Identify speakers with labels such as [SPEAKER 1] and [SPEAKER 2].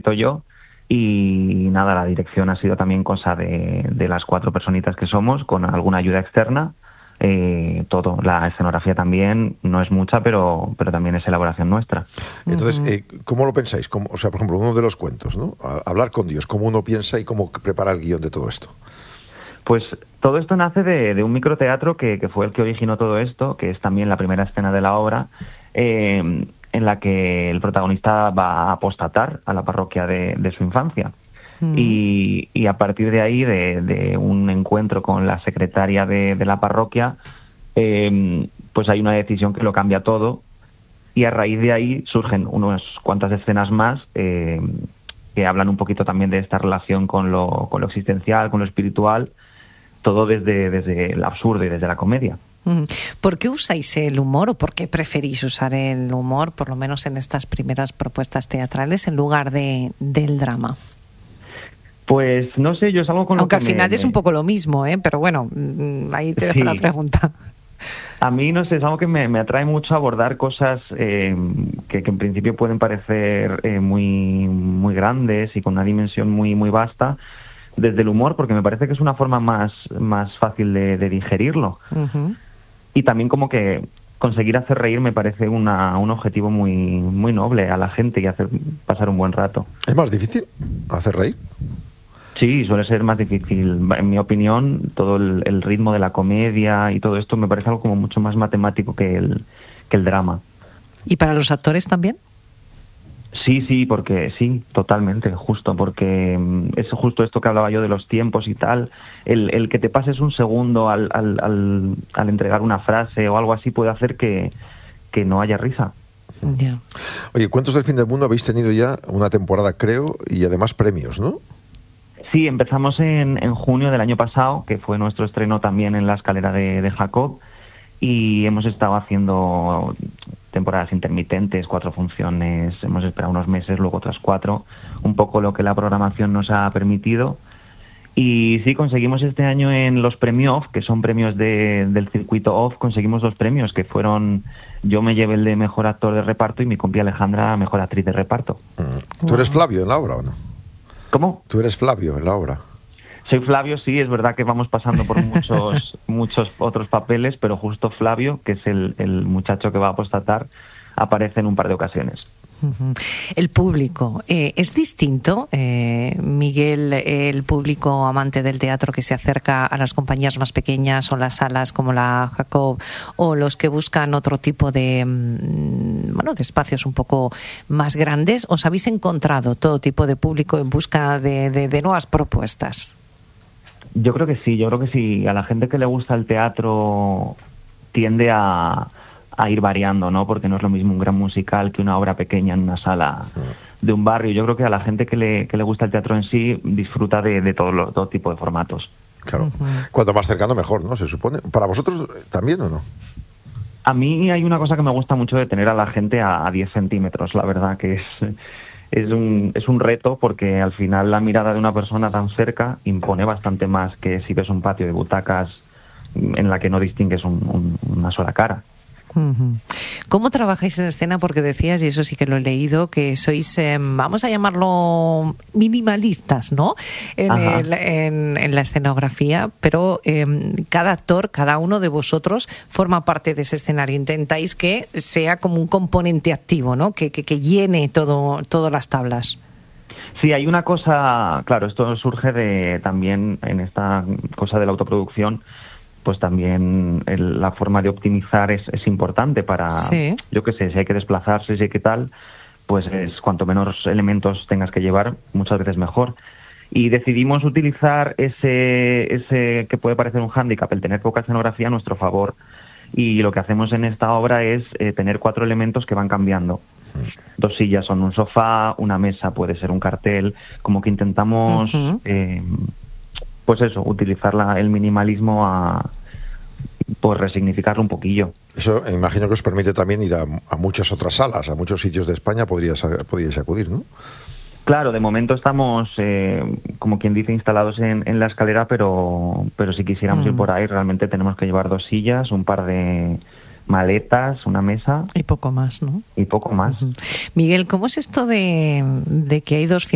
[SPEAKER 1] escrito yo. Y nada, la dirección ha sido también cosa de las 4 personitas que somos, con alguna ayuda externa. Todo, la escenografía también no es mucha, pero también es elaboración nuestra.
[SPEAKER 2] Entonces, ¿cómo lo pensáis? O sea, por ejemplo, uno de los cuentos, ¿no? Hablar con Dios, ¿cómo uno piensa y cómo prepara el guión de todo esto?
[SPEAKER 1] Pues todo esto nace de un microteatro que fue el que originó todo esto, que es también la primera escena de la obra, en la que el protagonista va a apostatar a la parroquia de su infancia. Y a partir de ahí, de un encuentro con la secretaria de la parroquia, pues hay una decisión que lo cambia todo, y a raíz de ahí surgen unas cuantas escenas más que hablan un poquito también de esta relación con lo existencial, con lo espiritual, todo desde el absurdo y desde la comedia.
[SPEAKER 3] ¿Por qué usáis el humor o por qué preferís usar el humor, por lo menos en estas primeras propuestas teatrales, en lugar del drama?
[SPEAKER 1] Pues no sé, yo es algo con
[SPEAKER 3] Aunque
[SPEAKER 1] lo que
[SPEAKER 3] al final es un poco lo mismo, pero bueno, ahí te dejo la pregunta.
[SPEAKER 1] A mí, no sé, es algo que me atrae mucho abordar cosas que en principio pueden parecer muy grandes y con una dimensión muy vasta, desde el humor, porque me parece que es una forma más fácil de digerirlo. Y también como que conseguir hacer reír me parece un objetivo muy noble a la gente y hacer pasar un buen rato.
[SPEAKER 2] ¿Es más difícil hacer reír?
[SPEAKER 1] Sí, suele ser más difícil. En mi opinión, todo el ritmo de la comedia y todo esto me parece algo como mucho más matemático que el drama.
[SPEAKER 3] ¿Y para los actores también?
[SPEAKER 1] Sí, porque sí, totalmente, justo, porque es justo esto que hablaba yo de los tiempos y tal. El que te pases un segundo al entregar una frase o algo así puede hacer que no haya risa.
[SPEAKER 3] Yeah.
[SPEAKER 2] Oye, Cuentos del Fin del Mundo habéis tenido ya una temporada, creo, y además premios, ¿no?
[SPEAKER 1] Sí, empezamos en junio del año pasado, que fue nuestro estreno también en la Escalera de Jacob, y hemos estado haciendo temporadas intermitentes, 4 funciones, hemos esperado unos meses, luego otras 4, un poco lo que la programación nos ha permitido. Y sí, conseguimos este año en los Premio Off, que son premios del circuito Off, conseguimos 2 premios, que fueron, yo me llevé el de Mejor Actor de Reparto y mi compi Alejandra Mejor Actriz de Reparto.
[SPEAKER 2] ¿Tú eres Flavio en la obra o no?
[SPEAKER 1] ¿Cómo?
[SPEAKER 2] ¿Tú eres Flavio en la obra?
[SPEAKER 1] Soy Flavio, sí, es verdad que vamos pasando por muchos otros papeles, pero justo Flavio, que es el muchacho que va a apostatar, aparece en un par de ocasiones.
[SPEAKER 3] El público, ¿es distinto, Miguel, el público amante del teatro que se acerca a las compañías más pequeñas o las salas como la Jacob, o los que buscan otro tipo de espacios un poco más grandes? ¿Os habéis encontrado todo tipo de público en busca de nuevas propuestas?
[SPEAKER 1] Yo creo que sí. A la gente que le gusta el teatro tiende a ir variando, ¿no? Porque no es lo mismo un gran musical que una obra pequeña en una sala de un barrio. Yo creo que a la gente que le gusta el teatro en sí disfruta de todo tipo de formatos.
[SPEAKER 2] Claro. Cuanto más cercano, mejor, ¿no? Se supone. ¿Para vosotros también o no?
[SPEAKER 1] A mí hay una cosa que me gusta mucho de tener a la gente a 10 centímetros, la verdad, que es un reto, porque al final la mirada de una persona tan cerca impone bastante más que si ves un patio de butacas en la que no distingues una sola cara.
[SPEAKER 3] ¿Cómo trabajáis en escena? Porque decías, y eso sí que lo he leído, que sois, vamos a llamarlo minimalistas, ¿no? En la escenografía, pero cada actor, cada uno de vosotros forma parte de ese escenario. Intentáis que sea como un componente activo, ¿no? Que llene todas las tablas.
[SPEAKER 1] Sí, hay una cosa, claro, esto surge también en esta cosa de la autoproducción. Pues también la forma de optimizar es importante para, yo qué sé, si hay que desplazarse, si hay que tal, pues cuanto menos elementos tengas que llevar, muchas veces mejor. Y decidimos utilizar ese que puede parecer un hándicap, el tener poca escenografía, a nuestro favor. Y lo que hacemos en esta obra es tener 4 elementos que van cambiando. 2 sillas son un sofá, una mesa puede ser un cartel, como que intentamos... pues eso, utilizar el minimalismo pues resignificarlo un poquillo.
[SPEAKER 2] Eso imagino que os permite también ir a muchas otras salas, a muchos sitios de España podríais acudir, ¿no?
[SPEAKER 1] Claro, de momento estamos, como quien dice, instalados en la Escalera, pero si quisiéramos ir por ahí, realmente tenemos que llevar 2 sillas, un par de maletas, una mesa...
[SPEAKER 3] Y poco más, ¿no?
[SPEAKER 1] Y poco más.
[SPEAKER 3] Miguel, ¿cómo es esto de que hay 2